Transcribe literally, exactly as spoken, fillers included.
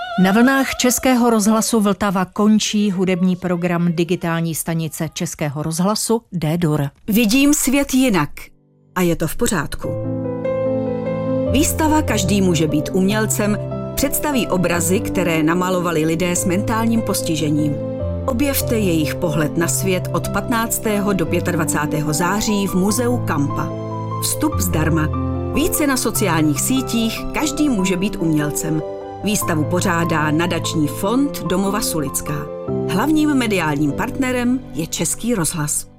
Na vlnách Českého rozhlasu Vltava končí hudební program digitální stanice Českého rozhlasu D-Dur. Vidím svět jinak a je to v pořádku. Výstava Každý může být umělcem představí obrazy, které namalovali lidé s mentálním postižením. Objevte jejich pohled na svět od patnáctého do dvacátého pátého září v muzeu Kampa. Vstup zdarma. Více na sociálních sítích Každý může být umělcem. Výstavu pořádá nadační fond Domova Sulická. Hlavním mediálním partnerem je Český rozhlas.